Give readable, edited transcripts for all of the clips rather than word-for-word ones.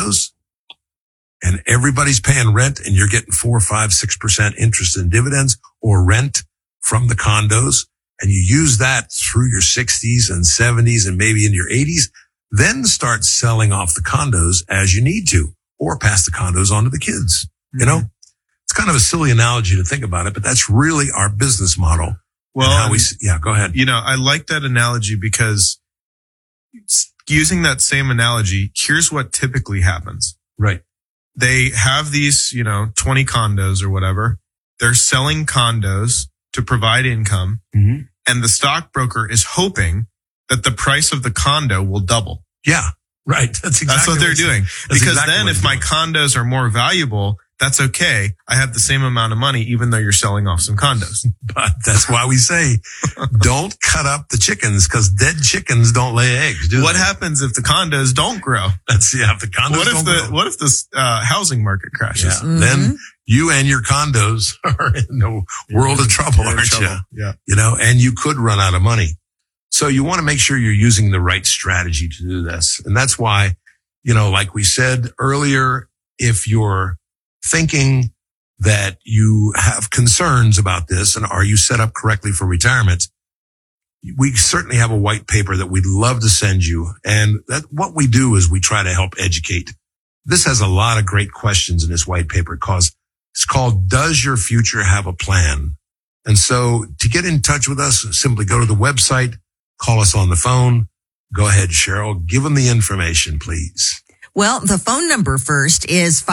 condos and everybody's paying rent and you're getting 4, 5, 6% interest in dividends or rent from the condos, and you use that through your 60s and 70s and maybe in your 80s, then start selling off the condos as you need to, or pass the condos on to the kids. You know, it's kind of a silly analogy to think about it, but that's really our business model. Well, go ahead. You know, I like that analogy because using that same analogy, here's what typically happens. Right. They have these, 20 condos or whatever. They're selling condos to provide income. Mm-hmm. And the stockbroker is hoping that the price of the condo will double. Yeah. Right. That's what they're doing. Because then if my condos are more valuable, that's okay. I have the same amount of money, even though you're selling off some condos. But that's why we say, don't cut up the chickens, because dead chickens don't lay eggs, do What they? happens if the condos don't grow? If the condos don't grow. What if the housing market crashes? Yeah. Then you and your condos are in a world of trouble, aren't you? Yeah. And you could run out of money. So you want to make sure you're using the right strategy to do this. And that's why, like we said earlier, if you're thinking that you have concerns about this and are you set up correctly for retirement, we certainly have a white paper that we'd love to send you. And that what we do is we try to help educate. This has a lot of great questions in this white paper because it's called, Does Your Future Have a Plan? And so to get in touch with us, simply go to the website, call us on the phone. Go ahead, Cheryl. Give them the information, please. Well, the phone number first is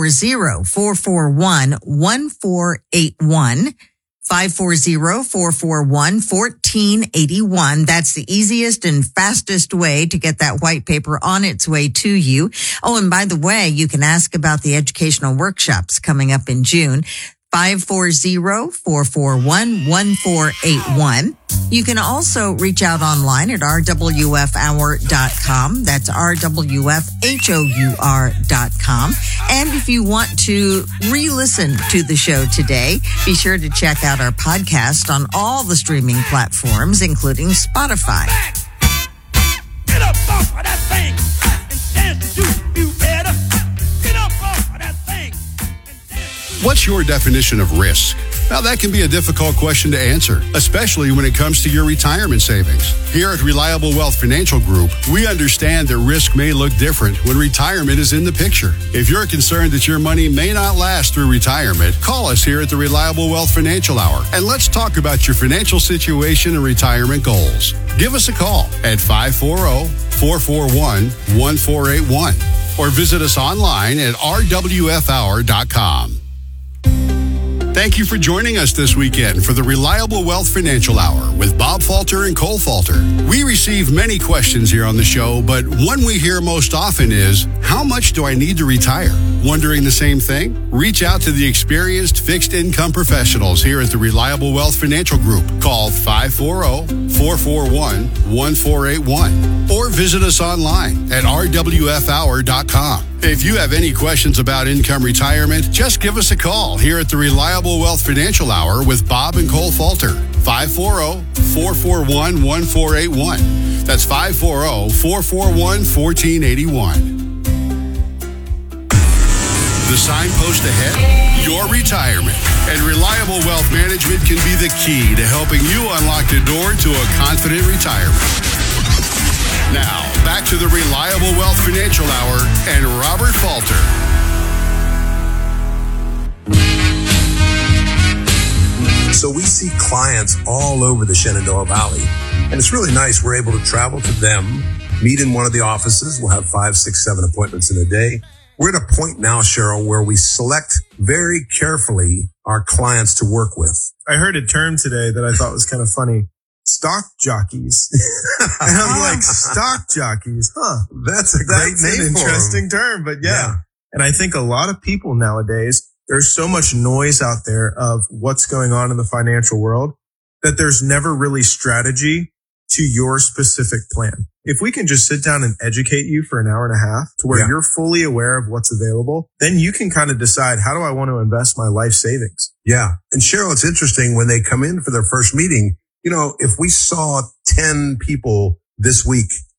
540-441-1481. 540-441-1481. That's the easiest and fastest way to get that white paper on its way to you. Oh, and by the way, you can ask about the educational workshops coming up in June. 540-441-1481. You can also reach out online at rwfhour.com. That's rwfhour.com. And if you want to re-listen to the show today, be sure to check out our podcast on all the streaming platforms, including Spotify. Get up off of that thing and dance to you better. Get up off of that thing. What's your definition of risk? Now, that can be a difficult question to answer, especially when it comes to your retirement savings. Here at Reliable Wealth Financial Group, we understand that risk may look different when retirement is in the picture. If you're concerned that your money may not last through retirement, call us here at the Reliable Wealth Financial Hour, and let's talk about your financial situation and retirement goals. Give us a call at 540-441-1481 or visit us online at rwfhour.com. Thank you for joining us this weekend for the Reliable Wealth Financial Hour with Bob Falter and Cole Falter. We receive many questions here on the show, but one we hear most often is, how much do I need to retire? Wondering the same thing? Reach out to the experienced fixed income professionals here at the Reliable Wealth Financial Group. Call 540-441-1481 or visit us online at rwfhour.com. If you have any questions about income retirement, just give us a call here at the Reliable Wealth Financial Hour with Bob and Cole Falter. 540-441-1481. That's 540-441-1481. The signpost ahead? Your retirement. And Reliable Wealth Management can be the key to helping you unlock the door to a confident retirement. Now, back to the Reliable Wealth Financial Hour and Robert Falter. So we see clients all over the Shenandoah Valley, and it's really nice. We're able to travel to them, meet in one of the offices. We'll have 5, 6, 7 appointments in a day. We're at a point now, Cheryl, where we select very carefully our clients to work with. I heard a term today that I thought was kind of funny. Stock jockeys. And I'm like, stock jockeys? Huh. That's a great name an interesting term, but yeah. And I think a lot of people nowadays, there's so much noise out there of what's going on in the financial world that there's never really strategy to your specific plan. If we can just sit down and educate you for an hour and a half to where you're fully aware of what's available, then you can kind of decide, how do I want to invest my life savings? Yeah. And Cheryl, it's interesting when they come in for their first meeting, if we saw 10 people this week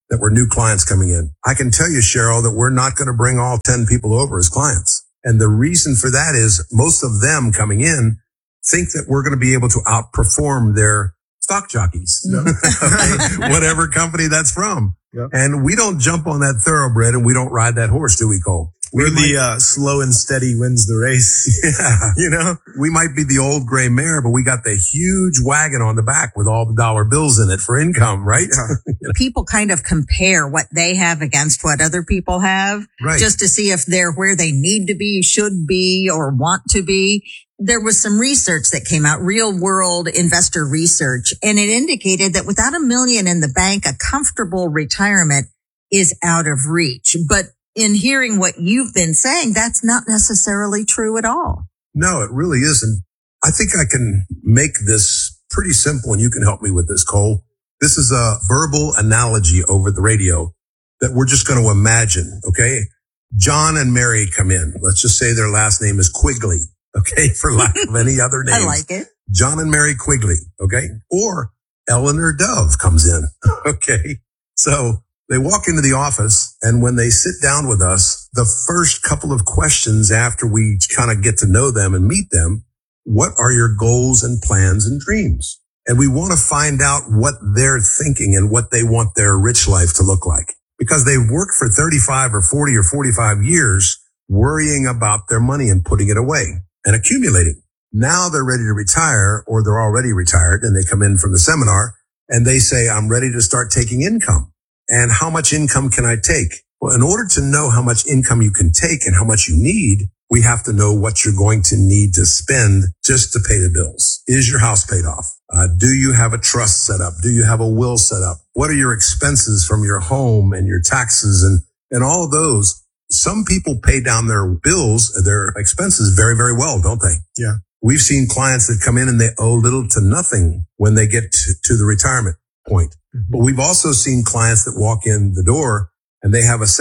that were new clients coming in. I can tell you, Cheryl, that we're not going to bring all 10 people over as clients. And the reason for that is most of them coming in think that we're going to be able to outperform their stock jockeys, okay? Whatever company that's from. Yep. And we don't jump on that thoroughbred and we don't ride that horse, do we, Cole? We're the slow and steady wins the race. Yeah. You know, We might be the old gray mare, but we got the huge wagon on the back with all the dollar bills in it for income, right? People kind of compare what they have against what other people have, Right. just to see if they're where they need to be, should be, or want to be. There was some research that came out, real world investor research, and it indicated that without $1 million in the bank, a comfortable retirement is out of reach. But in hearing what you've been saying, that's not necessarily true at all. No, it really isn't. I think I can make this pretty simple and you can help me with this, Cole. This is a verbal analogy over the radio that we're just going to imagine, okay? John and Mary come in. Let's just say their last name is Quigley, okay? For lack of any other name. I like it. John and Mary Quigley, okay? Or Eleanor Dove comes in, okay? So they walk into the office, and when they sit down with us, the first couple of questions after we kind of get to know them and meet them, what are your goals and plans and dreams? And we want to find out what they're thinking and what they want their rich life to look like. Because they've worked for 35 or 40 or 45 years worrying about their money and putting it away and accumulating. Now they're ready to retire, or they're already retired, and they come in from the seminar and they say, I'm ready to start taking income. And how much income can I take? Well, in order to know how much income you can take and how much you need, we have to know what you're going to need to spend just to pay the bills. Is your house paid off? Do you have a trust set up? Do you have a will set up? What are your expenses from your home and your taxes and all of those? Some people pay down their bills, their expenses very, very well, don't they? Yeah. We've seen clients that come in and they owe little to nothing when they get to the retirement point. But we've also seen clients that walk in the door and they have a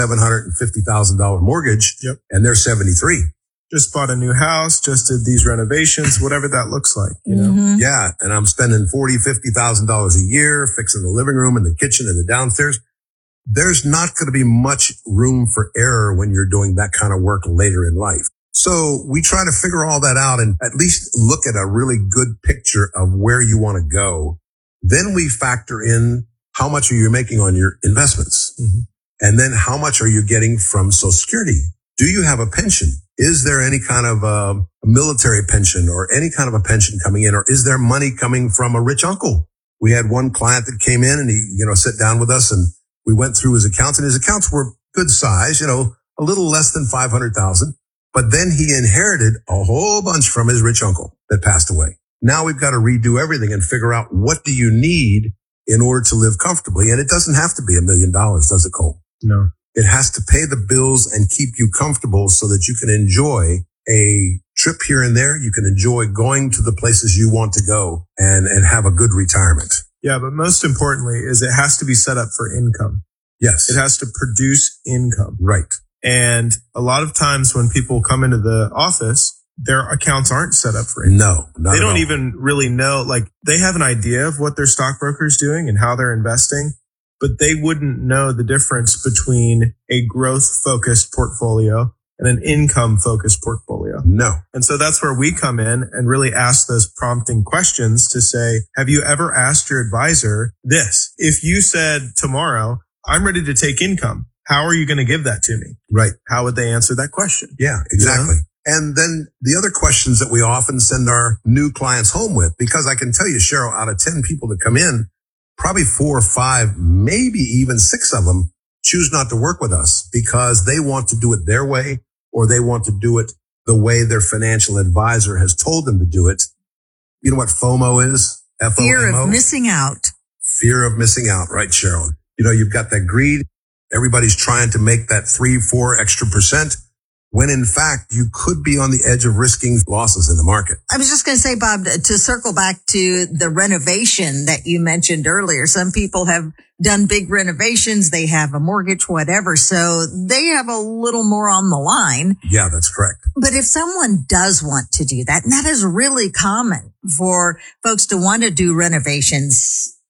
$750,000 mortgage. Yep. And they're 73. Just bought a new house, just did these renovations, whatever that looks like, you know? Yeah. And I'm spending $40,000-$50,000 a year fixing the living room and the kitchen and the downstairs. There's not going to be much room for error when you're doing that kind of work later in life. So we try to figure all that out and at least look at a really good picture of where you want to go. Then we factor in how much are you making on your investments? And then how much are you getting from Social Security? Do you have a pension? Is there any kind of a military pension or any kind of a pension coming in? Or is there money coming from a rich uncle? We had one client that came in and he, sat down with us and we went through his accounts, and his accounts were good size, a little less than 500,000. But then he inherited a whole bunch from his rich uncle that passed away. Now we've got to redo everything and figure out what do you need in order to live comfortably. And it doesn't have to be $1 million, does it, Cole? No. It has to pay the bills and keep you comfortable so that you can enjoy a trip here and there. You can enjoy going to the places you want to go and have a good retirement. Yeah, but most importantly is it has to be set up for income. Yes. It has to produce income. Right. And a lot of times when people come into the office, their accounts aren't set up for income. No, not They at don't all. even really know, they have an idea of what their stockbroker is doing and how they're investing, but they wouldn't know the difference between a growth focused portfolio and an income focused portfolio. No. And so that's where we come in and really ask those prompting questions to say, have you ever asked your advisor this? If you said tomorrow, I'm ready to take income, how are you going to give that to me? Right. How would they answer that question? Yeah, exactly. And then the other questions that we often send our new clients home with, because I can tell you, Cheryl, out of 10 people that come in, probably 4 or 5, maybe even 6 of them choose not to work with us because they want to do it their way or they want to do it the way their financial advisor has told them to do it. You know what FOMO is? FOMO? Fear of missing out. Fear of missing out, right, Cheryl? You've got that greed. Everybody's trying to make that 3-4 extra percent when in fact you could be on the edge of risking losses in the market. I was just going to say, Bob, to circle back to the renovation that you mentioned earlier. Some people have done big renovations. They have a mortgage, whatever. So they have a little more on the line. Yeah, that's correct. But if someone does want to do that, and that is really common for folks to want to do renovations,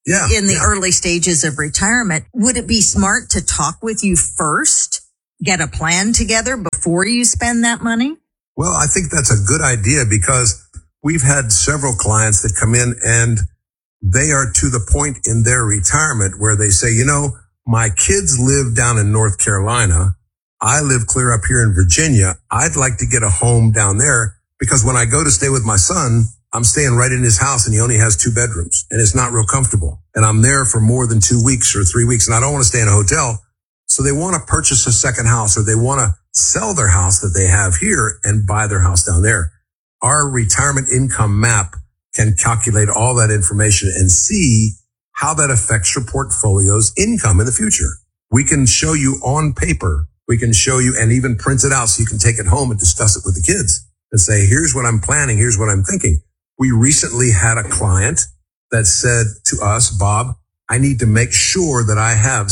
in the early stages of retirement. Would it be smart to talk with you first, get a plan together before you spend that money? Well, I think that's a good idea because we've had several clients that come in and they are to the point in their retirement where they say, you know, my kids live down in North Carolina. I live clear up here in Virginia. I'd like to get a home down there because when I go to stay with my son, I'm staying right in his house and he only has 2 bedrooms and it's not real comfortable. And I'm there for more than 2 weeks or 3 weeks and I don't want to stay in a hotel. So they want to purchase a second house or they want to sell their house that they have here and buy their house down there. Our retirement income map can calculate all that information and see how that affects your portfolio's income in the future. We can show you on paper. We can show you and even print it out so you can take it home and discuss it with the kids and say, here's what I'm planning. Here's what I'm thinking. We recently had a client that said to us, Bob, I need to make sure that I have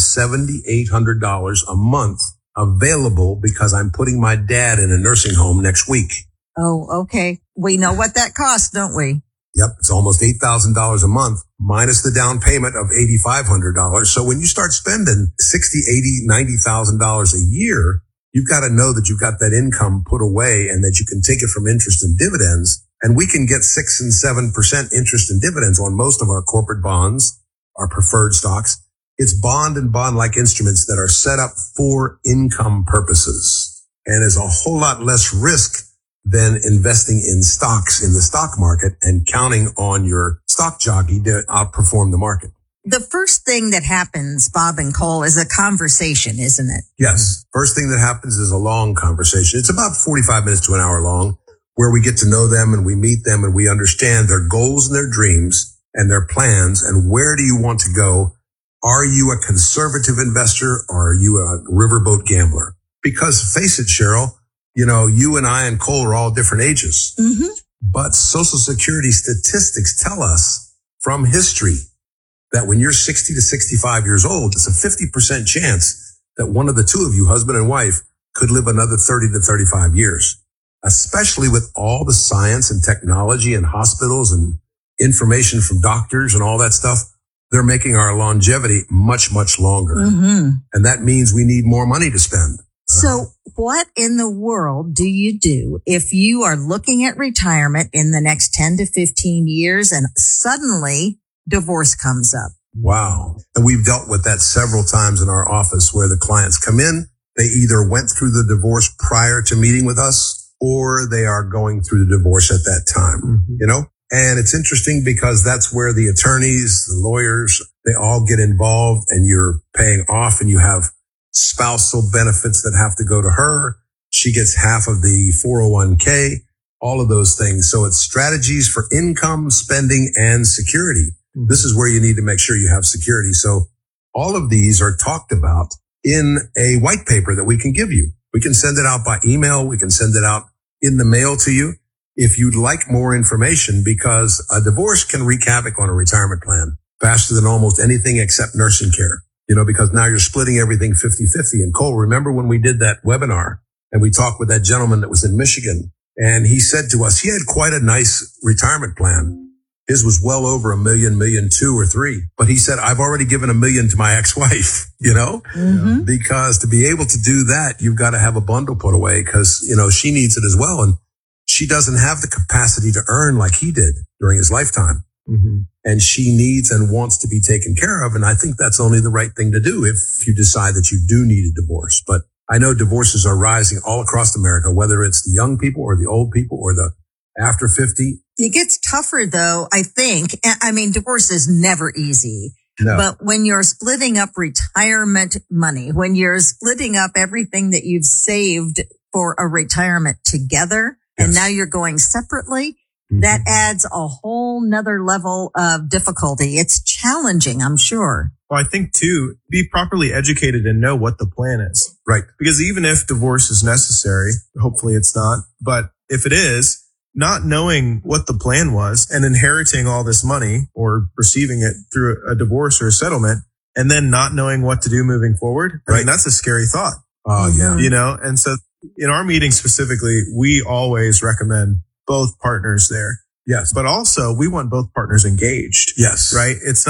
$7,800 a month available because I'm putting my dad in a nursing home next week. Oh, okay. We know what that costs, don't we? Yep. It's almost $8,000 a month minus the down payment of $8,500. So when you start spending $60,000, $80,000, $90,000 a year, you've got to know that you've got that income put away and that you can take it from interest and dividends. And we can get 6 and 7% interest and dividends on most of our corporate bonds, our preferred stocks. It's bond and bond-like instruments that are set up for income purposes and is a whole lot less risk than investing in stocks in the stock market and counting on your stock jockey to outperform the market. The first thing that happens, Bob and Cole, is a conversation, isn't it? Yes. First thing that happens is a long conversation. It's about 45 minutes to an hour long where we get to know them and we meet them and we understand their goals and their dreams and their plans and where do you want to go. Are you a conservative investor or are you a riverboat gambler? Because face it, Cheryl, you know, you and I and Cole are all different ages, but Social Security statistics tell us from history that when you're 60 to 65 years old, it's a 50% chance that one of the two of you, husband and wife, could live another 30 to 35 years, especially with all the science and technology and hospitals and information from doctors and all that stuff. They're making our longevity much, much longer. And that means we need more money to spend. So what in the world do you do if you are looking at retirement in the next 10 to 15 years and suddenly divorce comes up? Wow. And we've dealt with that several times in our office where the clients come in. They either went through the divorce prior to meeting with us or they are going through the divorce at that time, you know? And it's interesting because that's where the attorneys, the lawyers, they all get involved and you're paying off and you have spousal benefits that have to go to her. She gets half of the 401k, all of those things. So it's strategies for income, spending, and security. This is where you need to make sure you have security. So all of these are talked about in a white paper that we can give you. We can send it out by email. We can send it out in the mail to you if you'd like more information, because a divorce can wreak havoc on a retirement plan faster than almost anything except nursing care. You know, because now you're splitting everything 50-50. And Cole, remember when we did that webinar and we talked with that gentleman that was in Michigan and he said to us, he had quite a nice retirement plan. His was well over $1 million, $1.2 million or $3 million. But he said, I've already given $1 million to my ex-wife, you know, because to be able to do that, you've got to have a bundle put away because, you know, she needs it as well. And she doesn't have the capacity to earn like he did during his lifetime. And she needs and wants to be taken care of. And I think that's only the right thing to do if you decide that you do need a divorce. But I know divorces are rising all across America, whether it's the young people or the old people or the after 50. It gets tougher though, I think. I mean, divorce is never easy. No. But when you're splitting up retirement money, when you're splitting up everything that you've saved for a retirement together, and now you're going separately, that adds a whole nother level of difficulty. It's challenging, I'm sure. Well, I think too, be properly educated and know what the plan is. Right. Because even if divorce is necessary, hopefully it's not, but if it is, not knowing what the plan was and inheriting all this money or receiving it through a divorce or a settlement and then not knowing what to do moving forward, I mean, that's a scary thought. You know, and so in our meeting specifically, we always recommend both partners there. Yes. But also we want both partners engaged. Yes. Right. It's not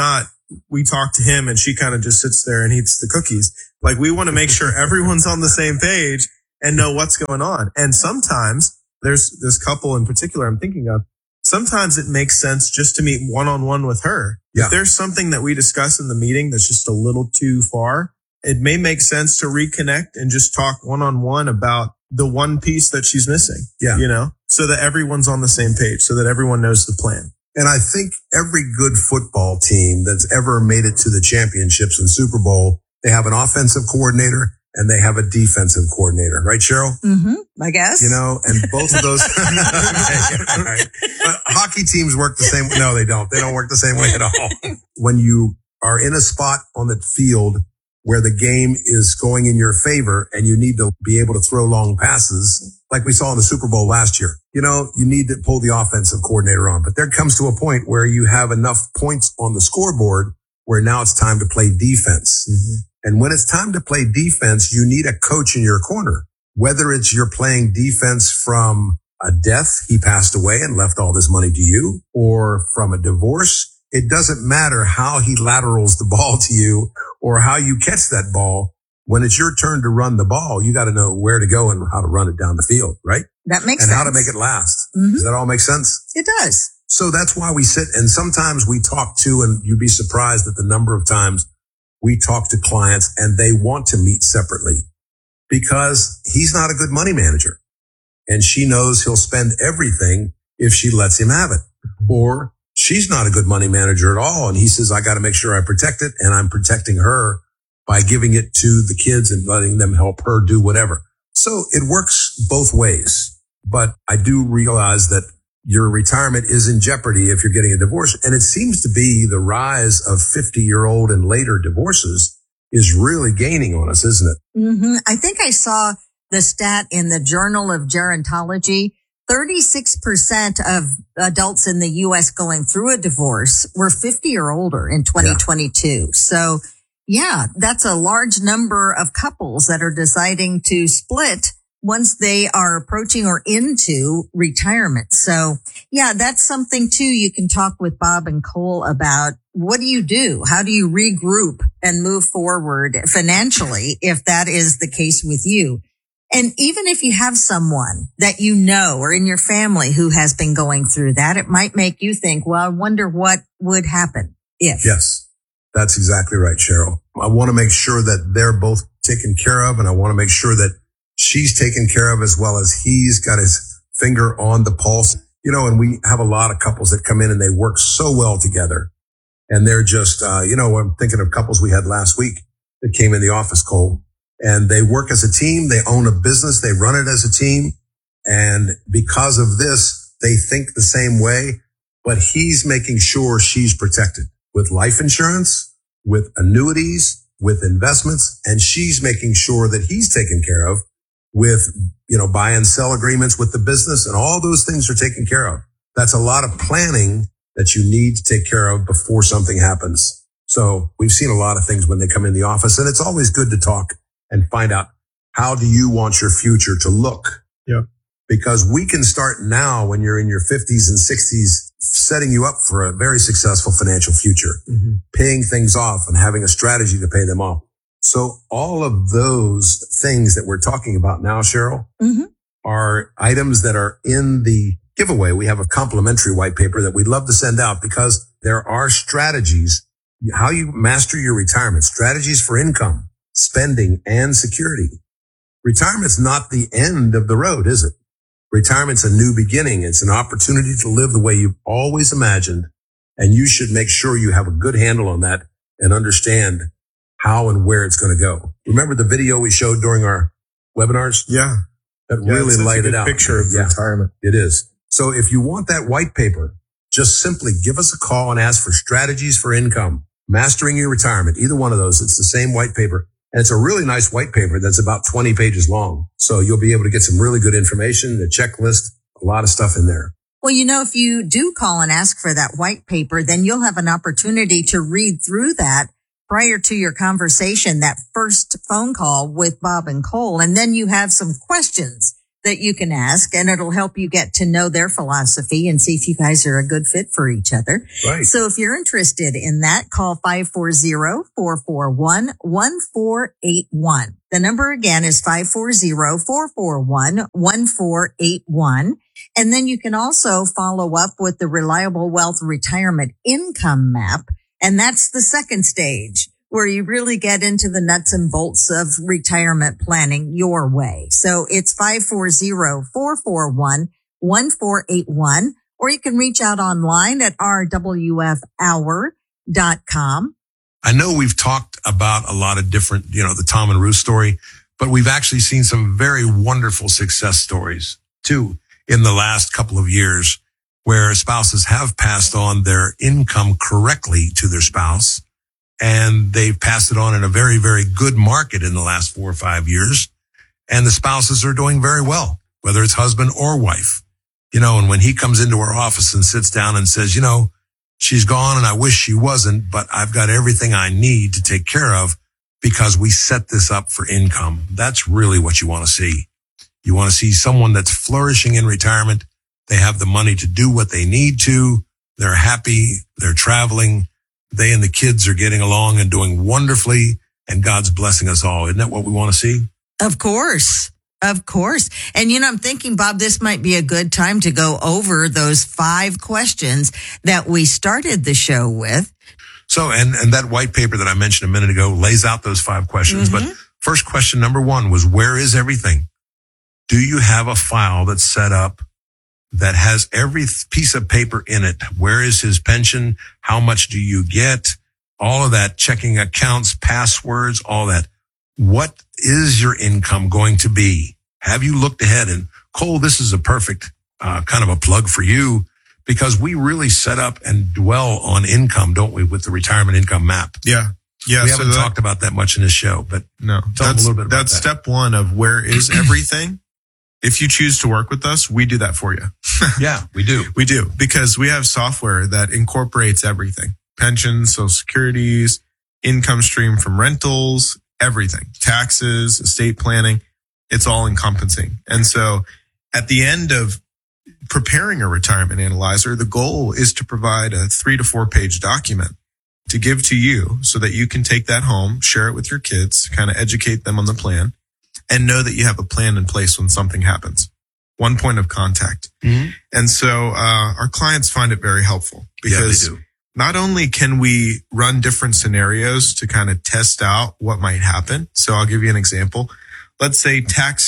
we talk to him and she kind of just sits there and eats the cookies. Like, we want to make sure everyone's on the same page and know what's going on. And sometimes there's this couple in particular I'm thinking of. Sometimes it makes sense just to meet one-on-one with her. Yeah. If there's something that we discuss in the meeting that's just a little too far, it may make sense to reconnect and just talk one-on-one about the one piece that she's missing. Yeah. You know, so that everyone's on the same page, so that everyone knows the plan. And I think every good football team that's ever made it to the championships and Super Bowl, they have an offensive coordinator and they have a defensive coordinator, right, Cheryl? Mm-hmm. I guess. You know, and both of those. Right. But hockey teams work the same way. No, they don't. They don't work the same way at all. When you are in a spot on the field where the game is going in your favor and you need to be able to throw long passes, like we saw in the Super Bowl last year, you know, you need to pull the offensive coordinator on. But there comes to a point where you have enough points on the scoreboard where now it's time to play defense. Mm-hmm. And when it's time to play defense, you need a coach in your corner. Whether it's you're playing defense from a death, he passed away and left all this money to you, or from a divorce, it doesn't matter how he laterals the ball to you or how you catch that ball. When it's your turn to run the ball, you got to know where to go and how to run it down the field, right? That makes sense. And how to sense. make it last. Mm-hmm. Does that all make sense? It does. So that's why we sit, and sometimes we talk to, and you'd be surprised at the number of times we talk to clients and they want to meet separately because he's not a good money manager. And she knows he'll spend everything if she lets him have it. Or she's not a good money manager at all. And he says, I got to make sure I protect it. And I'm protecting her by giving it to the kids and letting them help her do whatever. So it works both ways. But I do realize that your retirement is in jeopardy if you're getting a divorce. And it seems to be the rise of 50-year-old and later divorces is really gaining on us, isn't it? Mm-hmm. I think I saw the stat in the Journal of Gerontology. 36% of adults in the U.S. going through a divorce were 50 or older in 2022. Yeah. So, yeah, that's a large number of couples that are deciding to split once they are approaching or into retirement. So, yeah, that's something too you can talk with Bob and Cole about. What do you do? How do you regroup and move forward financially if that is the case with you? And even if you have someone that you know or in your family who has been going through that, it might make you think, well, I wonder what would happen if. Yes, that's exactly right, Cheryl. I want to make sure that they're both taken care of, and I want to make sure that she's taken care of as well as he's got his finger on the pulse. You know, and we have a lot of couples that come in and they work so well together. And they're just, I'm thinking of couples we had last week that came in the office, Cole, and they work as a team. They own a business. They run it as a team. And because of this, they think the same way, but he's making sure she's protected with life insurance, with annuities, with investments. And she's making sure that he's taken care of with, buy and sell agreements with the business, and all those things are taken care of. That's a lot of planning that you need to take care of before something happens. So we've seen a lot of things when they come in the office, and it's always good to talk and find out, how do you want your future to look? Yeah. Because we can start now when you're in your 50s and 60s, setting you up for a very successful financial future, paying things off and having a strategy to pay them off. So all of those things that we're talking about now, Cheryl, are items that are in the giveaway. We have a complimentary white paper that we'd love to send out because there are strategies, how you master your retirement, strategies for income, spending, and security. Retirement's not the end of the road, is it? Retirement's a new beginning. It's an opportunity to live the way you've always imagined. And you should make sure you have a good handle on that and understand how and where it's going to go. Remember the video we showed during our webinars? Yeah. That really lighted it out. Picture of retirement. It is. So if you want that white paper, just simply give us a call and ask for strategies for income, mastering your retirement, either one of those. It's the same white paper. And it's a really nice white paper that's about 20 pages long. So you'll be able to get some really good information, a checklist, a lot of stuff in there. Well, if you do call and ask for that white paper, then you'll have an opportunity to read through that prior to your conversation, that first phone call with Bob and Cole. And then you have some questions that you can ask, and it'll help you get to know their philosophy and see if you guys are a good fit for each other. Right. So if you're interested in that, call 540-441-1481. The number again is 540-441-1481. And then you can also follow up with the Reliable Wealth Retirement Income Map. And that's the second stage, where you really get into the nuts and bolts of retirement planning your way. So it's 540-441-1481, or you can reach out online at rwfhour.com. I know we've talked about a lot of different, the Tom and Ruth story, but we've actually seen some very wonderful success stories too in the last couple of years, where spouses have passed on their income correctly to their spouse, and they've passed it on in a very, very good market in the last 4 or 5 years. And the spouses are doing very well, whether it's husband or wife. And when he comes into our office and sits down and says, she's gone and I wish she wasn't, but I've got everything I need to take care of because we set this up for income. That's really what you want to see. You want to see someone that's flourishing in retirement. They have the money to do what they need to. They're happy. They're traveling. They and the kids are getting along and doing wonderfully, and God's blessing us all. Isn't that what we want to see? Of course. Of course. And, I'm thinking, Bob, this might be a good time to go over those 5 questions that we started the show with. So, and that white paper that I mentioned a minute ago lays out those 5 questions. Mm-hmm. But first question, number 1, was where is everything? Do you have a file that's set up that has every piece of paper in it? Where is his pension? How much do you get? All of that, checking accounts, passwords, all that. What is your income going to be? Have you looked ahead? And Cole, this is a perfect kind of a plug for you, because we really set up and dwell on income, don't we, with the retirement income map? Yeah. We haven't talked about that much in this show, but no, tell them a little bit about that's step 1 of where is everything. If you choose to work with us, we do that for you. Yeah, we do. We do, because we have software that incorporates everything. Pensions, Social Securities, income stream from rentals, everything. Taxes, estate planning. It's all encompassing. And so at the end of preparing a retirement analyzer, the goal is to provide a 3 to 4 page document to give to you so that you can take that home, share it with your kids, kind of educate them on the plan, and know that you have a plan in place when something happens. One point of contact. Mm-hmm. And so our clients find it very helpful, because they do. Not only can we run different scenarios to kind of test out what might happen. So I'll give you an example. Let's say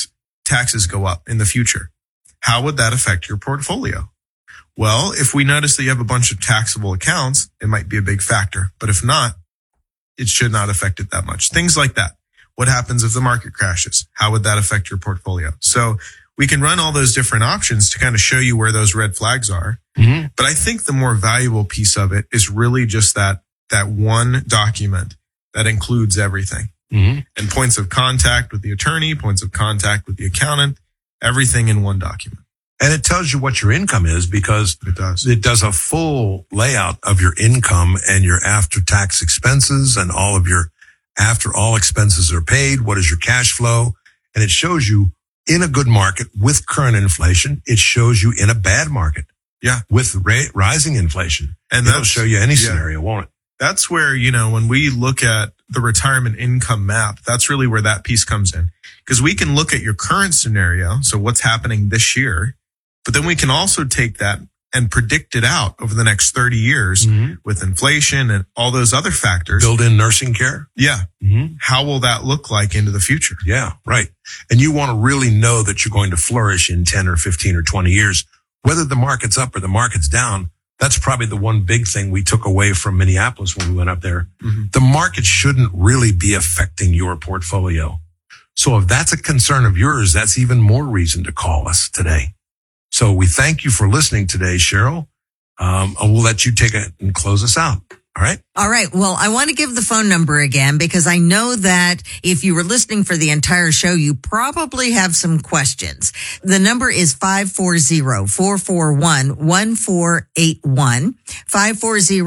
taxes go up in the future. How would that affect your portfolio? Well, if we notice that you have a bunch of taxable accounts, it might be a big factor. But if not, it should not affect it that much. Things like that. What happens if the market crashes? How would that affect your portfolio? So we can run all those different options to kind of show you where those red flags are. Mm-hmm. But I think the more valuable piece of it is really just that one document that includes everything. Mm-hmm. And points of contact with the attorney, points of contact with the accountant, everything in one document. And it tells you what your income is, because It does. it does a full layout of your income and your after-tax expenses and all of your after all expenses are paid. What is your cash flow? And it shows you in a good market with current inflation. It shows you in a bad market. Yeah. With rising inflation. And It'll show you any scenario, won't it? That's where, when we look at the retirement income map, that's really where that piece comes in. Because we can look at your current scenario, so what's happening this year, but then we can also take that and predict it out over the next 30 years with inflation and all those other factors. Build in nursing care. Yeah. Mm-hmm. How will that look like into the future? Yeah, right. And you want to really know that you're going to flourish in 10 or 15 or 20 years, whether the market's up or the market's down. That's probably the one big thing we took away from Minneapolis when we went up there. Mm-hmm. The market shouldn't really be affecting your portfolio. So if that's a concern of yours, that's even more reason to call us today. So we thank you for listening today, Cheryl. And we'll let you take it and close us out. All right. All right. Well, I want to give the phone number again, because I know that if you were listening for the entire show, you probably have some questions. The number is 540-441-1481,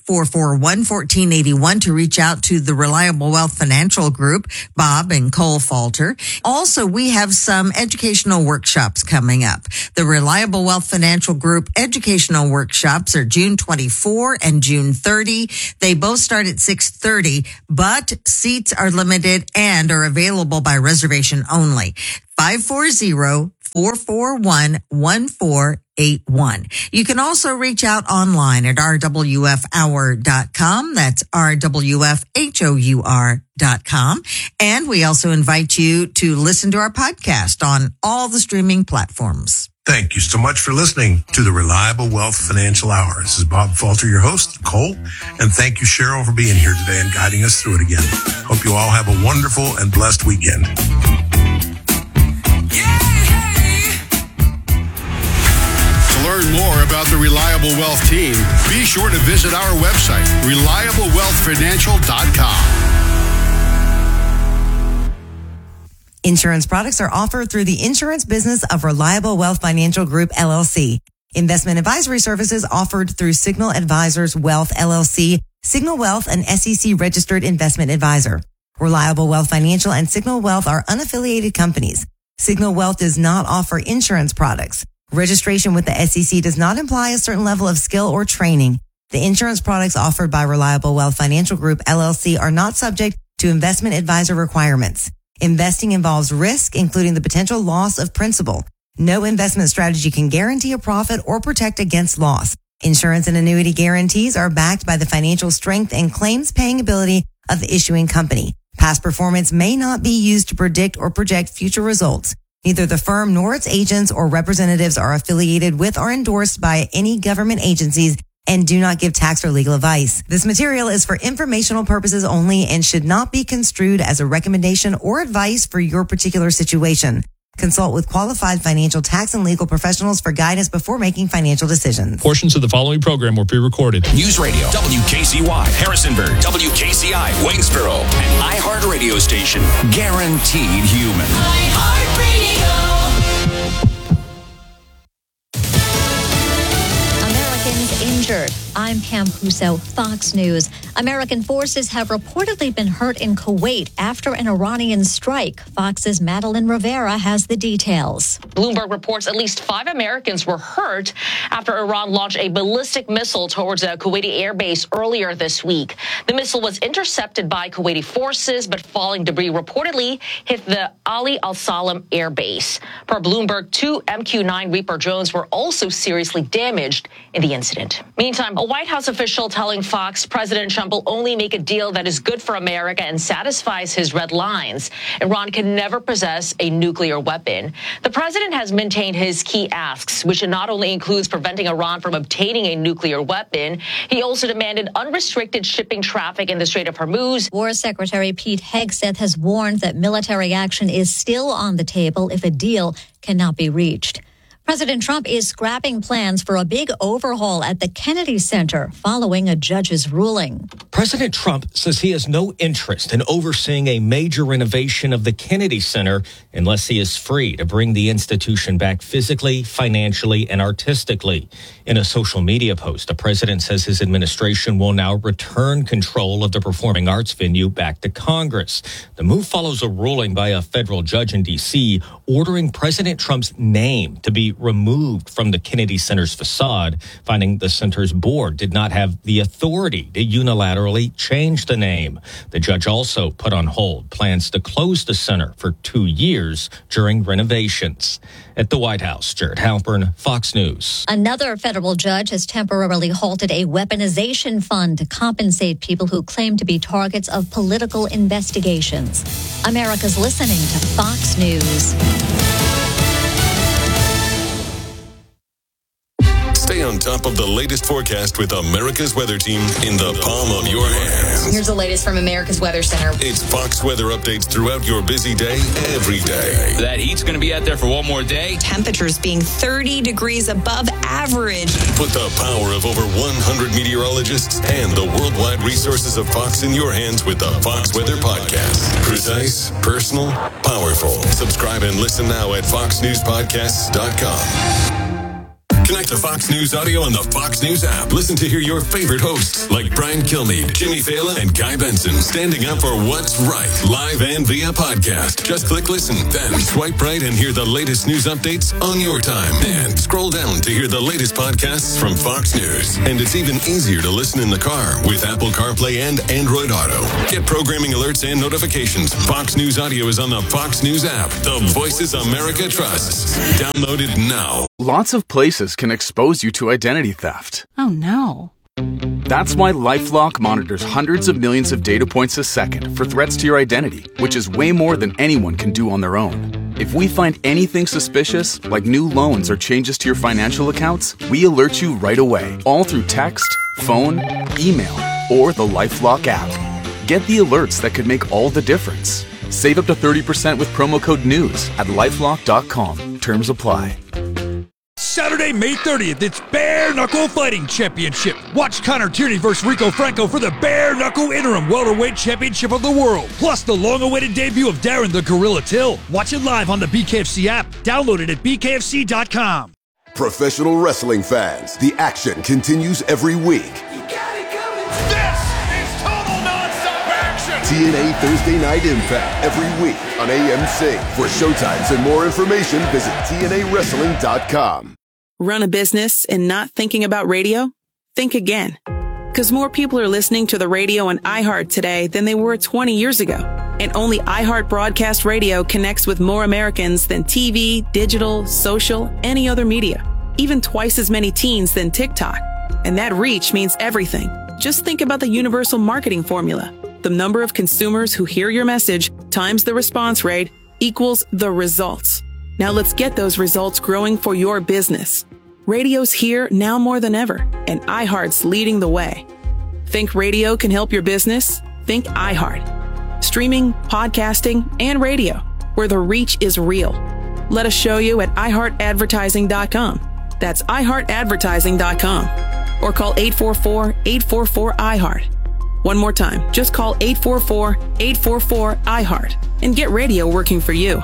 441-1481 to reach out to the Reliable Wealth Financial Group, Bob and Cole Falter. Also, we have some educational workshops coming up. The Reliable Wealth Financial Group educational workshops are June 24 and June 30. They both start at 6:30, but seats are limited and are available by reservation only. 540-441-1481. You can also reach out online at rwfhour.com. That's rwfhour.com. And we also invite you to listen to our podcast on all the streaming platforms. Thank you so much for listening to the Reliable Wealth Financial Hour. This is Bob Falter, your host, Cole. And thank you, Cheryl, for being here today and guiding us through it again. Hope you all have a wonderful and blessed weekend. To learn more about the Reliable Wealth team, be sure to visit our website, reliablewealthfinancial.com. Insurance products are offered through the insurance business of Reliable Wealth Financial Group, LLC. Investment advisory services offered through Signal Advisors Wealth, LLC, Signal Wealth, an SEC-registered investment advisor. Reliable Wealth Financial and Signal Wealth are unaffiliated companies. Signal Wealth does not offer insurance products. Registration with the SEC does not imply a certain level of skill or training. The insurance products offered by Reliable Wealth Financial Group, LLC are not subject to investment advisor requirements. Investing involves risk, including the potential loss of principal. No investment strategy can guarantee a profit or protect against loss. Insurance and annuity guarantees are backed by the financial strength and claims paying ability of the issuing company. Past performance may not be used to predict or project future results. Neither the firm nor its agents or representatives are affiliated with or endorsed by any government agencies and do not give tax or legal advice. This material is for informational purposes only and should not be construed as a recommendation or advice for your particular situation. Consult with qualified financial, tax, and legal professionals for guidance before making financial decisions. Portions of the following program were pre-recorded. News Radio, WKCY, Harrisonburg, WKCI, Waynesboro, an iHeart radio station, guaranteed human. iHeartRadio. Injured. I'm Pam Puso, Fox News. American forces have reportedly been hurt in Kuwait after an Iranian strike. Fox's Madeline Rivera has the details. Bloomberg reports at least 5 Americans were hurt after Iran launched a ballistic missile towards a Kuwaiti airbase earlier this week. The missile was intercepted by Kuwaiti forces, but falling debris reportedly hit the Ali Al Salam airbase. Per Bloomberg, 2 MQ-9 Reaper drones were also seriously damaged in the incident. Meantime, a White House official telling Fox President Trump will only make a deal that is good for America and satisfies his red lines. Iran can never possess a nuclear weapon. The president has maintained his key asks, which not only includes preventing Iran from obtaining a nuclear weapon, he also demanded unrestricted shipping traffic in the Strait of Hormuz. War Secretary Pete Hegseth has warned that military action is still on the table if a deal cannot be reached. President Trump is scrapping plans for a big overhaul at the Kennedy Center following a judge's ruling. President Trump says he has no interest in overseeing a major renovation of the Kennedy Center unless he is free to bring the institution back physically, financially, and artistically. In a social media post, the president says his administration will now return control of the performing arts venue back to Congress. The move follows a ruling by a federal judge in D.C. ordering President Trump's name to be removed from the Kennedy Center's facade, finding the center's board did not have the authority to unilaterally change the name. The judge also put on hold plans to close the center for 2 years during renovations. At the White House, Jared Halpern, Fox News. Another federal judge has temporarily halted a weaponization fund to compensate people who claim to be targets of political investigations. America's listening to Fox News. Stay on top of the latest forecast with America's Weather Team in the palm of your hands. Here's the latest from America's Weather Center. It's Fox weather updates throughout your busy day, every day. That heat's going to be out there for one more day. Temperatures being 30 degrees above average. Put the power of over 100 meteorologists and the worldwide resources of Fox in your hands with the Fox Weather Podcast. Precise, personal, powerful. Subscribe and listen now at foxnewspodcasts.com. Connect to Fox News Audio on the Fox News app. Listen to hear your favorite hosts like Brian Kilmeade, Jimmy Fallon, and Guy Benson standing up for what's right, live and via podcast. Just click listen, then swipe right and hear the latest news updates on your time. And scroll down to hear the latest podcasts from Fox News. And it's even easier to listen in the car with Apple CarPlay and Android Auto. Get programming alerts and notifications. Fox News Audio is on the Fox News app. The voices America trusts. Download it now. Lots of places can expose you to identity theft. Oh no. That's why LifeLock monitors hundreds of millions of data points a second for threats to your identity, which is way more than anyone can do on their own. If we find anything suspicious, like new loans or changes to your financial accounts, we alert you right away, all through text, phone, email, or the LifeLock app. Get the alerts that could make all the difference. Save up to 30% with promo code NEWS at LifeLock.com. Terms apply. Saturday, May 30th, it's Bare Knuckle Fighting Championship. Watch Connor Tierney versus Rico Franco for the Bare Knuckle Interim Welterweight Championship of the World. Plus the long-awaited debut of Darren the Gorilla Till. Watch it live on the BKFC app. Download it at BKFC.com. Professional wrestling fans, the action continues every week. This is total non-stop action! TNA Thursday Night Impact every week on AMC. For showtimes and more information, visit TNAWrestling.com. Run a business and not thinking about radio? Think again. Because more people are listening to the radio on iHeart today than they were 20 years ago. And only iHeart Broadcast Radio connects with more Americans than TV, digital, social, any other media. Even twice as many teens than TikTok. And that reach means everything. Just think about the universal marketing formula. The number of consumers who hear your message times the response rate equals the results. Now let's get those results growing for your business. Radio's here now more than ever, and iHeart's leading the way. Think radio can help your business? Think iHeart. Streaming, podcasting, and radio, where the reach is real. Let us show you at iHeartAdvertising.com. That's iHeartAdvertising.com. Or call 844-844-iHeart. One more time, just call 844-844-iHeart and get radio working for you.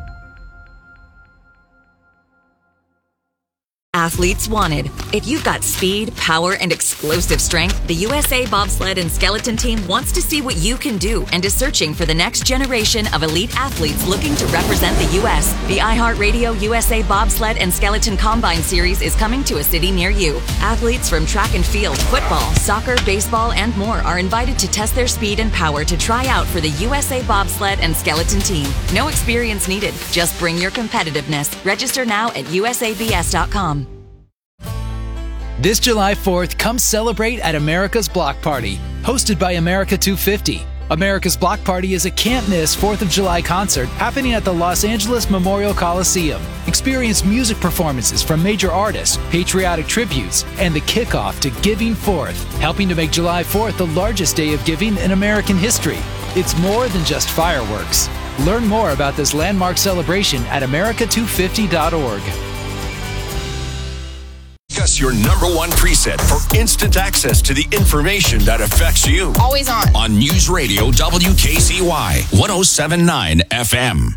Athletes wanted. If you've got speed, power, and explosive strength, the USA Bobsled and Skeleton Team wants to see what you can do and is searching for the next generation of elite athletes looking to represent the U.S. The iHeartRadio USA Bobsled and Skeleton Combine Series is coming to a city near you. Athletes from track and field, football, soccer, baseball, and more are invited to test their speed and power to try out for the USA Bobsled and Skeleton Team. No experience needed. Just bring your competitiveness. Register now at usabs.com. This July 4th, come celebrate at America's Block Party, hosted by America 250. America's Block Party is a can't-miss 4th of July concert happening at the Los Angeles Memorial Coliseum. Experience music performances from major artists, patriotic tributes, and the kickoff to Giving Forth, helping to make July 4th the largest day of giving in American history. It's more than just fireworks. Learn more about this landmark celebration at america250.org. Discuss your number one preset for instant access to the information that affects you. Always on. On News Radio WKCY 107.9 FM.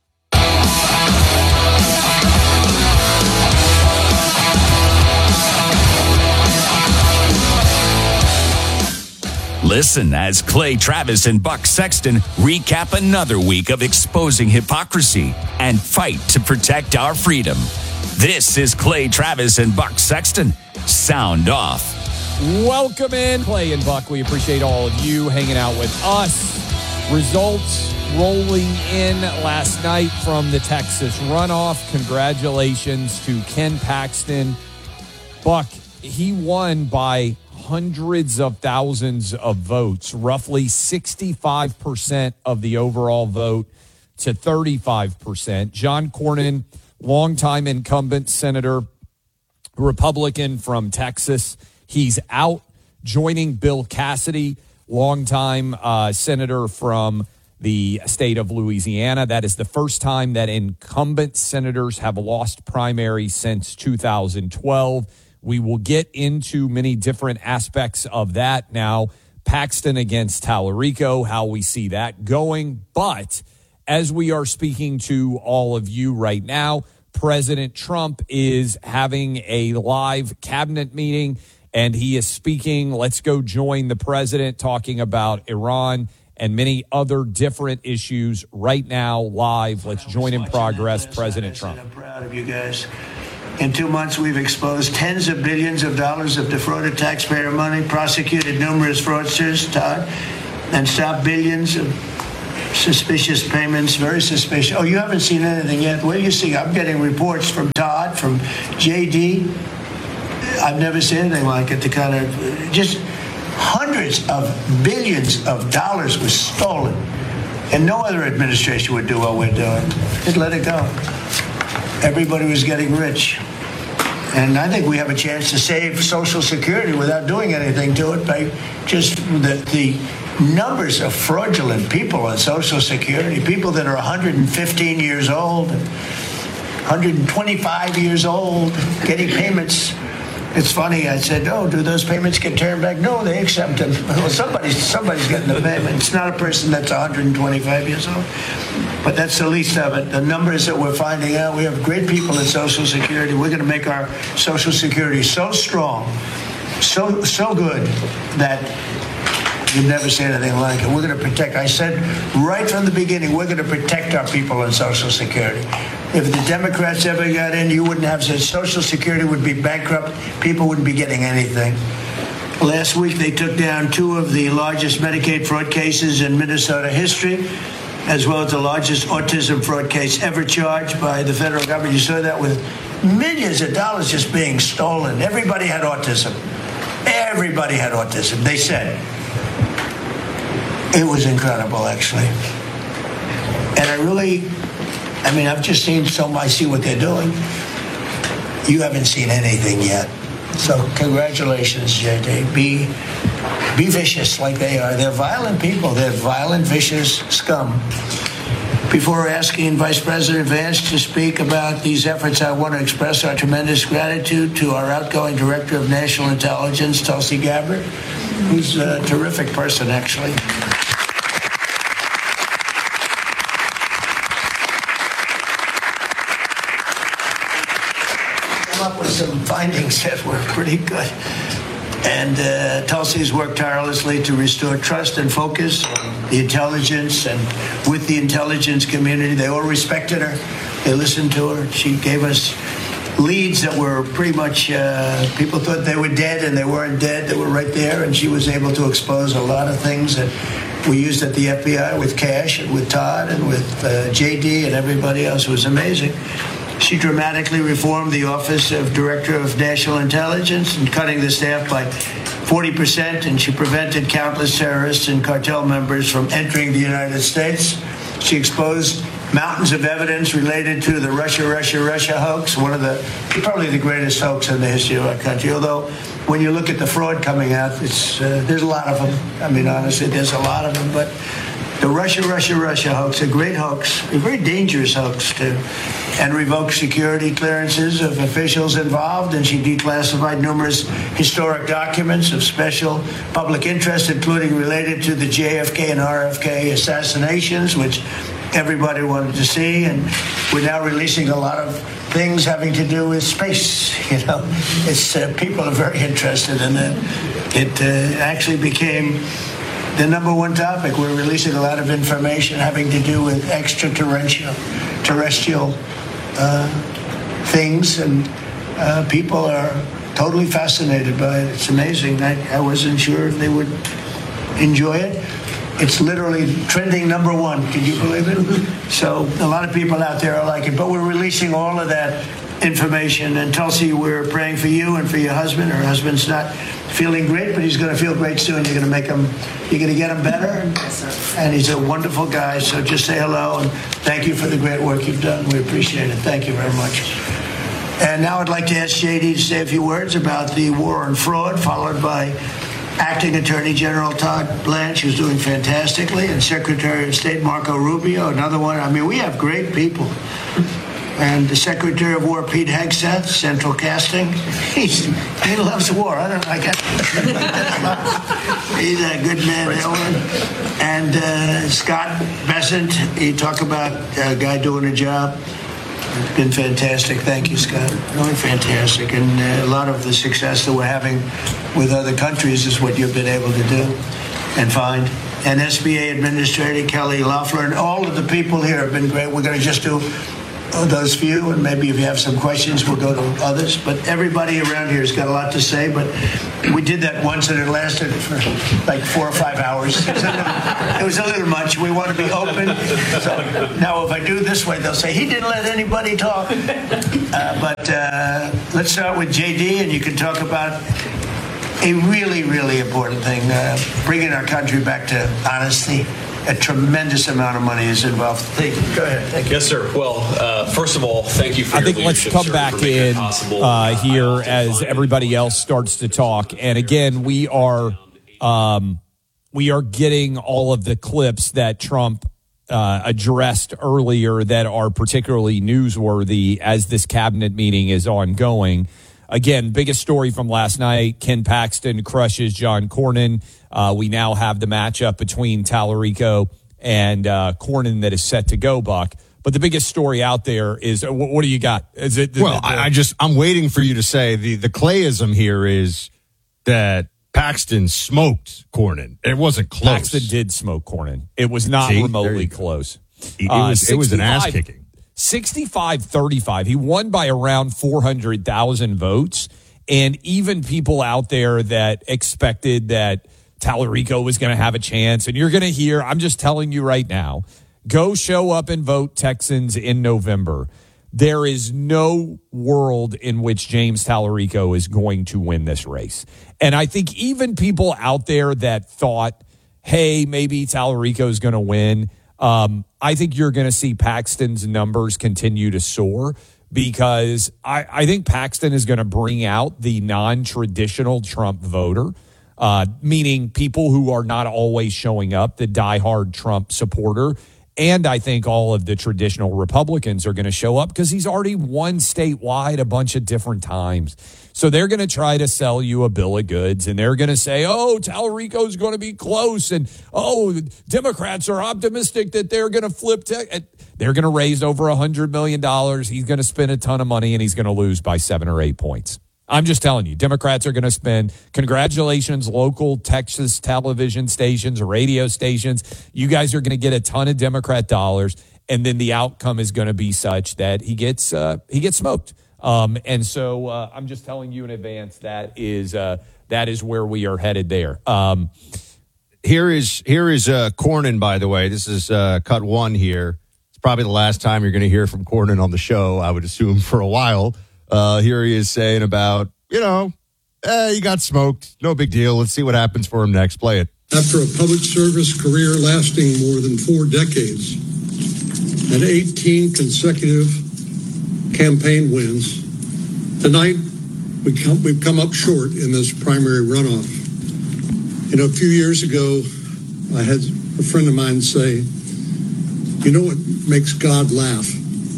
Listen as Clay Travis and Buck Sexton recap another week of exposing hypocrisy and fight to protect our freedom. This is Clay Travis and Buck Sexton. Sound off. Welcome in, Clay and Buck. We appreciate all of you hanging out with us. Results rolling in last night from the Texas runoff. Congratulations to Ken Paxton. Buck, he won by hundreds of thousands of votes, roughly 65% of the overall vote to 35%. John Cornyn, longtime incumbent senator, Republican from Texas. He's out, joining Bill Cassidy, longtime senator from the state of Louisiana. That is the first time that incumbent senators have lost primaries since 2012. We will get into many different aspects of that now. Paxton against Tallarico, how we see that going. But as we are speaking to all of you right now, President Trump is having a live cabinet meeting, and he is speaking. Let's go join the president, talking about Iran and many other different issues right now live. Let's join in progress, President Trump. I'm proud of you guys. In 2 months, we've exposed tens of billions of dollars of defrauded taxpayer money, prosecuted numerous fraudsters, Todd, and stopped billions of suspicious payments, very suspicious. Oh, you haven't seen anything yet? Where do you see? I'm getting reports from Todd, from JD. I've never seen anything like it. The kind of just hundreds of billions of dollars was stolen. And no other administration would do what we're doing. Just let it go. Everybody was getting rich. And I think we have a chance to save Social Security without doing anything to it by just the numbers of fraudulent people on Social Security, people that are 115 years old, 125 years old, getting payments. It's funny, I said, oh, do those payments get turned back? No, they accept them. Well, somebody's getting the payment. It's not a person that's 125 years old. But that's the least of it. The numbers that we're finding out, we have great people in Social Security. We're going to make our Social Security so strong, so good that you've never seen anything like it. We're going to protect. I said right from the beginning, we're going to protect our people in Social Security. If the Democrats ever got in, you wouldn't have said Social Security would be bankrupt. People wouldn't be getting anything. Last week, they took down 2 of the largest Medicaid fraud cases in Minnesota history, as well as the largest autism fraud case ever charged by the federal government. You saw that with millions of dollars just being stolen. Everybody had autism. Everybody had autism, they said. It was incredible, actually. And I've just seen I see what they're doing. You haven't seen anything yet. So congratulations, JD. Be vicious like they are. They're violent people. They're violent, vicious scum. Before asking Vice President Vance to speak about these efforts, I want to express our tremendous gratitude to our outgoing Director of National Intelligence, Tulsi Gabbard, who's a terrific person, actually. Up with some findings that were pretty good. And Tulsi's worked tirelessly to restore trust and focus on the intelligence and with the intelligence community. They all respected her. They listened to her. She gave us leads that were pretty much, people thought they were dead and they weren't dead. They were right there. And she was able to expose a lot of things that we used at the FBI with Cash and with Todd and with JD and everybody else. It was amazing. She dramatically reformed the Office of Director of National Intelligence and cutting the staff by 40%, and she prevented countless terrorists and cartel members from entering the United States. She exposed mountains of evidence related to the Russia hoax, probably the greatest hoax in the history of our country. Although, when you look at the fraud coming out, there's a lot of them. I mean, honestly, there's a lot of them, but the Russia hoax, a great hoax, a very dangerous hoax too, and revoked security clearances of officials involved, and she declassified numerous historic documents of special public interest, including related to the JFK and RFK assassinations, which everybody wanted to see, and we're now releasing a lot of things having to do with space. People are very interested in it. It actually became the number one topic. We're releasing a lot of information having to do with extraterrestrial things, and people are totally fascinated by it. It's amazing. I wasn't sure if they would enjoy it. It's literally trending number 1. Can you believe it? So a lot of people out there are like it, but we're releasing all of that information. And Tulsi, we're praying for you and for your husband. Her husband's not feeling great, but he's going to feel great soon. You're going to get him better. And he's a wonderful guy. So just say hello and thank you for the great work you've done. We appreciate it. Thank you very much. And now I'd like to ask JD to say a few words about the war on fraud, followed by Acting Attorney General Todd Blanche, who's doing fantastically, and Secretary of State Marco Rubio, another one. I mean, we have great people. And the Secretary of War, Pete Hegseth, Central Casting. He loves war. I don't like it. He's a good man. And Scott Bessent, you talk about a guy doing a job. It's been fantastic. Thank you, Scott. Really fantastic. And a lot of the success that we're having with other countries is what you've been able to do and find. And SBA Administrator Kelly Loeffler and all of the people here have been great. We're going to just do those few, and maybe if you have some questions, we'll go to others. But everybody around here has got a lot to say. But we did that once, and it lasted for like 4 or 5 hours. It was a little much. We want to be open. So now, if I do this way, they'll say he didn't let anybody talk. But let's start with JD, and you can talk about a really, really important thing: bringing our country back to honesty. A tremendous amount of money is involved. Go ahead. Thank you. Yes, sir. Well, first of all, thank you for your let's leadership, come sir, back for making it in possible, here as everybody else starts to talk. And again, we are getting all of the clips that Trump addressed earlier that are particularly newsworthy as this cabinet meeting is ongoing. Again, biggest story from last night, Ken Paxton crushes John Cornyn. We now have the matchup between Tallarico and Cornyn that is set to go, Buck. But the biggest story out there is, what do you got? Is it? I'm waiting for you to say the Clayism here is that Paxton smoked Cornyn. It wasn't close. Paxton did smoke Cornyn. It was not remotely close. It was an ass kicking. 65-35. He won by around 400,000 votes. And even people out there that expected that Tallarico was going to have a chance. And you're going to hear, I'm just telling you right now, go show up and vote Texans in November. There is no world in which James Tallarico is going to win this race. And I think even people out there that thought, hey, maybe Tallarico is going to win, I think you're going to see Paxton's numbers continue to soar because I think Paxton is going to bring out the non-traditional Trump voter, meaning people who are not always showing up, the diehard Trump supporter. And I think all of the traditional Republicans are going to show up because he's already won statewide a bunch of different times. So they're going to try to sell you a bill of goods, and they're going to say, oh, Tallarico's going to be close, and, oh, Democrats are optimistic that they're going to flip. They're going to raise over $100 million. He's going to spend a ton of money, and he's going to lose by 7 or 8 points. I'm just telling you, Democrats are going to spend, congratulations, local Texas television stations, radio stations. You guys are going to get a ton of Democrat dollars, and then the outcome is going to be such that he gets smoked. And so I'm just telling you in advance that is where we are headed there. Here is Cornyn, by the way. This is cut one here. It's probably the last time you're going to hear from Cornyn on the show, I would assume, for a while. Here he is saying about, he got smoked. No big deal. Let's see what happens for him next. Play it. After a public service career lasting more than 4 decades and 18 consecutive campaign wins, tonight we've come up short in this primary runoff. A few years ago, I had a friend of mine say, you know what makes God laugh?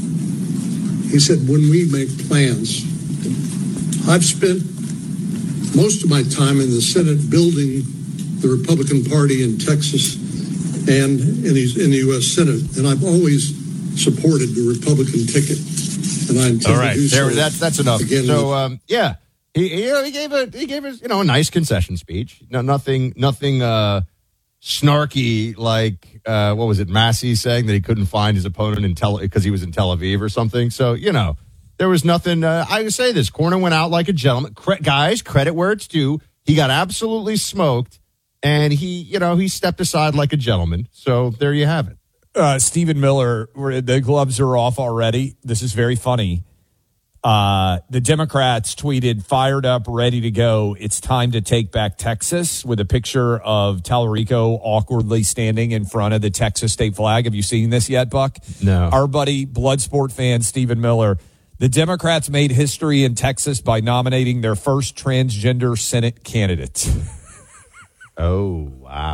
He said, when we make plans. I've spent most of my time in the Senate building the Republican Party in Texas and in the U.S. Senate, and I've always supported the Republican ticket. And I intend to do so. That's enough. Again, so, he gave a nice concession speech. No, nothing snarky like what was it? Massey saying that he couldn't find his opponent because he was in Tel Aviv or something. So there was nothing. I would say this: Cornyn went out like a gentleman. Guys, credit where it's due. He got absolutely smoked, and he stepped aside like a gentleman. So there you have it. Stephen Miller, the gloves are off already. This is very funny. The Democrats tweeted, fired up, ready to go. It's time to take back Texas, with a picture of Tallarico awkwardly standing in front of the Texas state flag. Have you seen this yet, Buck? No. Our buddy, Bloodsport fan, Stephen Miller. The Democrats made history in Texas by nominating their first transgender Senate candidate. Oh,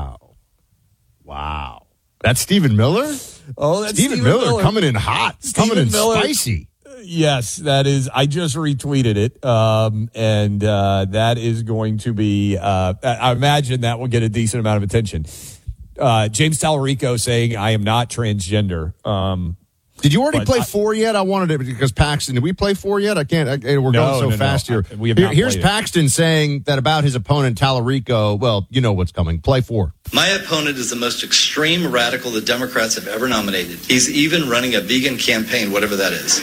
wow. That's Stephen Miller? Oh, that's Stephen Miller coming in hot, coming in spicy. Yes, that is. I just retweeted it, and that is going to be. I imagine that will get a decent amount of attention. James Tallarico saying, "I am not transgender." Did you already play 4 yet? I wanted it because Paxton. Did we play 4 yet? I can't. We're going so fast here. We have not Here's played Paxton saying that about his opponent, Tallarico. Well, you know what's coming. Play 4. My opponent is the most extreme radical the Democrats have ever nominated. He's even running a vegan campaign, whatever that is.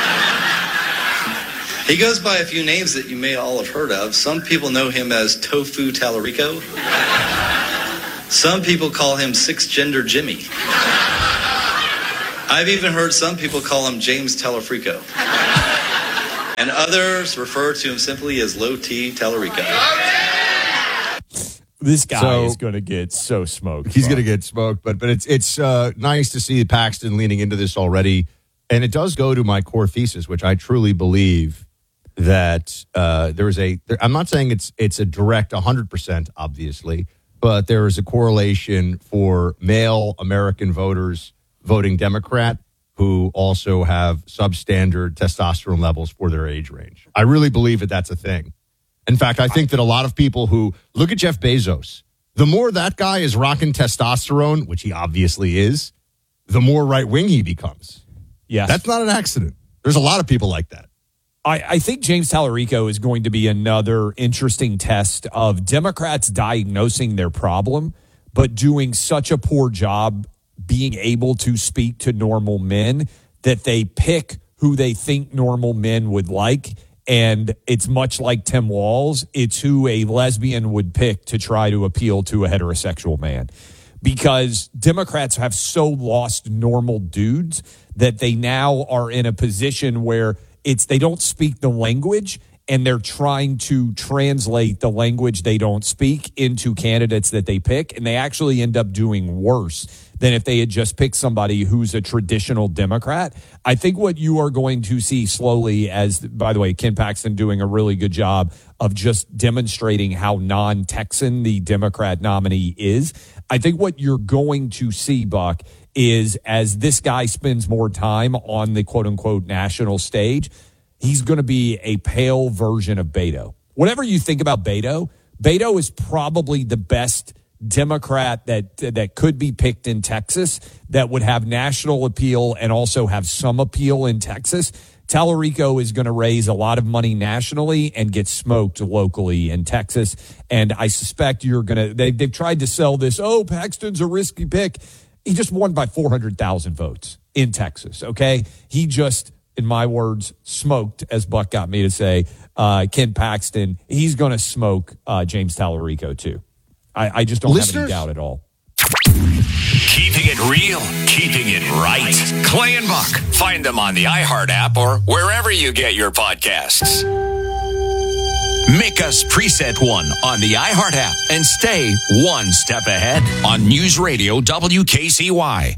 He goes by a few names that you may all have heard of. Some people know him as Tofu Tallarico. Some people call him Six-Gender Jimmy. I've even heard some people call him James Tallarico. And others refer to him simply as Low T Tallarico. This guy is going to get so smoked. He's going to get smoked, but it's nice to see Paxton leaning into this already. And it does go to my core thesis, which I truly believe that I'm not saying it's a direct 100%, obviously, but there is a correlation for male American voters voting Democrat who also have substandard testosterone levels for their age range. I really believe that that's a thing. In fact, I think that a lot of people who look at Jeff Bezos, the more that guy is rocking testosterone, which he obviously is, the more right-wing he becomes. Yes. That's not an accident. There's a lot of people like that. I think James Tallarico is going to be another interesting test of Democrats diagnosing their problem, but doing such a poor job being able to speak to normal men that they pick who they think normal men would like. And it's much like Tim Walz. It's who a lesbian would pick to try to appeal to a heterosexual man. Because Democrats have so lost normal dudes that they now are in a position where they don't speak the language and they're trying to translate the language they don't speak into candidates that they pick. And they actually end up doing worse than if they had just picked somebody who's a traditional Democrat. I think what you are going to see slowly as, by the way, Ken Paxton doing a really good job of just demonstrating how non-Texan the Democrat nominee is. I think what you're going to see, Buck, is as this guy spends more time on the quote-unquote national stage, he's going to be a pale version of Beto. Whatever you think about Beto, Beto is probably the best Democrat that could be picked in Texas that would have national appeal and also have some appeal in Texas. Tallarico is going to raise a lot of money nationally and get smoked locally in Texas. And I suspect they've tried to sell this, Paxton's a risky pick. He just won by 400,000 votes in Texas, okay? He just, in my words, smoked, as Buck got me to say, Ken Paxton. He's going to smoke James Tallarico, too. I just don't have any doubt at all. Keeping it real, keeping it right. Clay and Buck. Find them on the iHeart app or wherever you get your podcasts. Make us Preset 1 on the iHeart app and stay one step ahead on News Radio WKCY.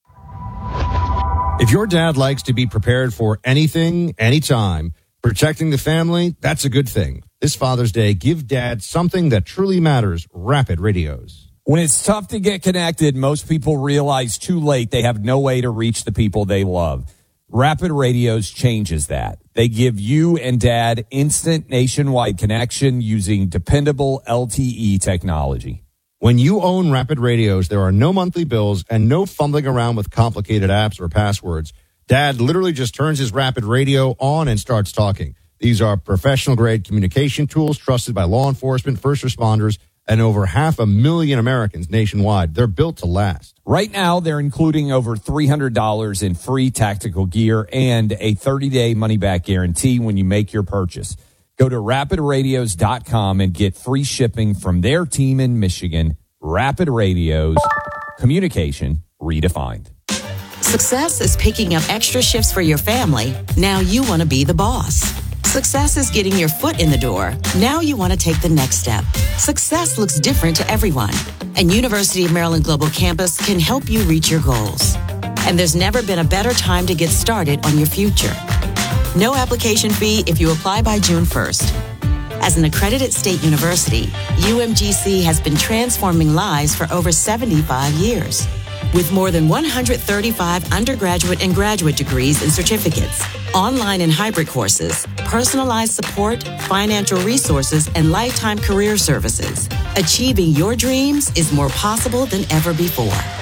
If your dad likes to be prepared for anything, anytime, protecting the family, that's a good thing. This Father's Day, give Dad something that truly matters, Rapid Radios. When it's tough to get connected, most people realize too late they have no way to reach the people they love. Rapid Radios changes that. They give you and Dad instant nationwide connection using dependable LTE technology. When you own Rapid Radios, there are no monthly bills and no fumbling around with complicated apps or passwords. Dad literally just turns his Rapid Radio on and starts talking. These are professional-grade communication tools trusted by law enforcement, first responders, and over 500,000 Americans nationwide. They're built to last. Right now, they're including over $300 in free tactical gear and a 30-day money-back guarantee when you make your purchase. Go to rapidradios.com and get free shipping from their team in Michigan. Rapid Radios, communication redefined. Success is picking up extra shifts for your family. Now you want to be the boss. Success is getting your foot in the door. Now you want to take the next step. Success looks different to everyone, and University of Maryland Global Campus can help you reach your goals. And there's never been a better time to get started on your future. No application fee if you apply by June 1st. As an accredited state university, UMGC has been transforming lives for over 75 years. With more than 135 undergraduate and graduate degrees and certificates, online and hybrid courses, personalized support, financial resources, and lifetime career services, achieving your dreams is more possible than ever before.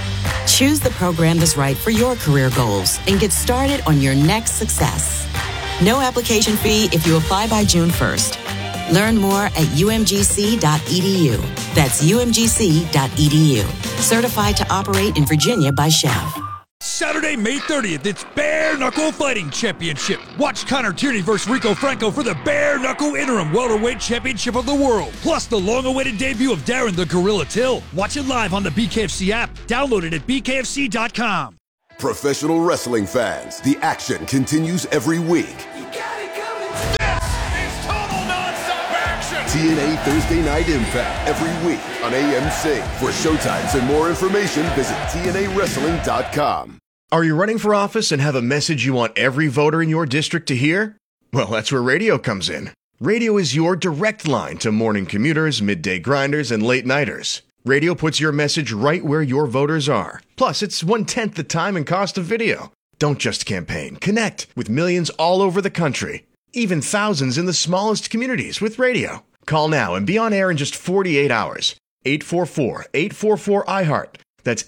Choose the program that's right for your career goals and get started on your next success. No application fee if you apply by June 1st. Learn more at umgc.edu. That's umgc.edu. Certified to operate in Virginia by Chev. Saturday, May 30th, it's Bare Knuckle Fighting Championship. Watch Connor Tierney versus Rico Franco for the Bare Knuckle Interim Welterweight Championship of the World. Plus the long-awaited debut of Darren the Gorilla Till. Watch it live on the BKFC app. Download it at bkfc.com. Professional wrestling fans, the action continues every week. TNA Thursday Night Impact every week on AMC. For showtimes and more information, visit TNAWrestling.com. Are you running for office and have a message you want every voter in your district to hear? Well, that's where radio comes in. Radio is your direct line to morning commuters, midday grinders, and late nighters. Radio puts your message right where your voters are. Plus, it's 1/10 the time and cost of video. Don't just campaign. Connect with millions all over the country. Even thousands in the smallest communities with radio. Call now and be on air in just 48 hours. 844-844-IHEART. That's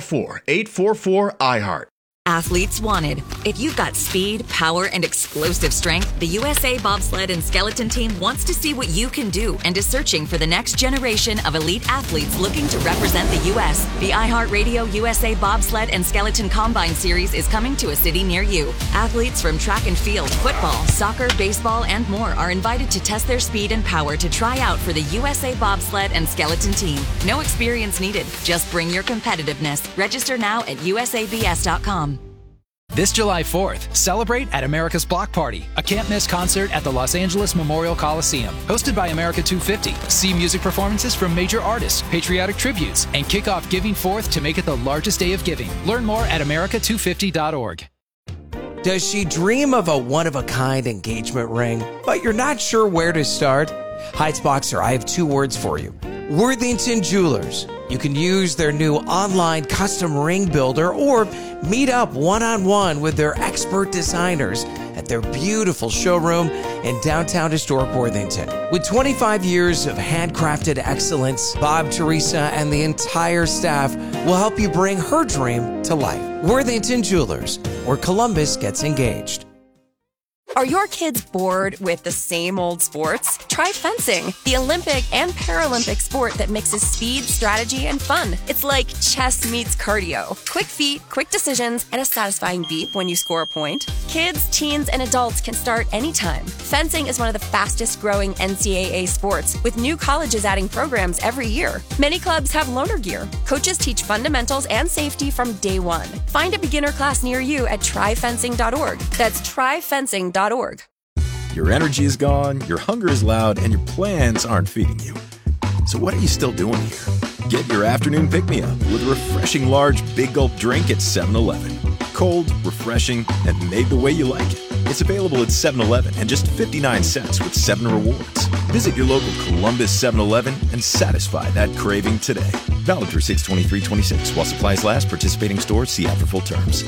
844-844-IHEART. Athletes wanted. If you've got speed, power, and explosive strength, the USA Bobsled and Skeleton Team wants to see what you can do and is searching for the next generation of elite athletes looking to represent the U.S. The iHeartRadio USA Bobsled and Skeleton Combine Series is coming to a city near you. Athletes from track and field, football, soccer, baseball, and more are invited to test their speed and power to try out for the USA Bobsled and Skeleton Team. No experience needed. Just bring your competitiveness. Register now at usabs.com. This July 4th, celebrate at America's Block Party, a can't-miss concert at the Los Angeles Memorial Coliseum. Hosted by America 250. See music performances from major artists, patriotic tributes, and kick off Giving Forth to make it the largest day of giving. Learn more at america250.org. Does she dream of a one-of-a-kind engagement ring, but you're not sure where to start? Heights Boxer, I have two words for you. Worthington Jewelers. You can use their new online custom ring builder or meet up one-on-one with their expert designers at their beautiful showroom in downtown historic Worthington. With 25 years of handcrafted excellence, Bob, Teresa, and the entire staff will help you bring her dream to life. Worthington Jewelers, where Columbus gets engaged. Are your kids bored with the same old sports? Try fencing, the Olympic and Paralympic sport that mixes speed, strategy, and fun. It's like chess meets cardio. Quick feet, quick decisions, and a satisfying beep when you score a point. Kids, teens, and adults can start anytime. Fencing is one of the fastest growing NCAA sports, with new colleges adding programs every year. Many clubs have loaner gear. Coaches teach fundamentals and safety from day one. Find a beginner class near you at tryfencing.org. That's tryfencing.org. Your energy is gone, your hunger is loud, and your plans aren't feeding you. So what are you still doing here? Get your afternoon pick-me-up with a refreshing large Big Gulp drink at 7-Eleven. Cold, refreshing, and made the way you like it. It's available at 7-Eleven and just 59 cents with 7 rewards. Visit your local Columbus 7-Eleven and satisfy that craving today. Valid through 6/23/26 while supplies last. Participating stores, see app for full terms.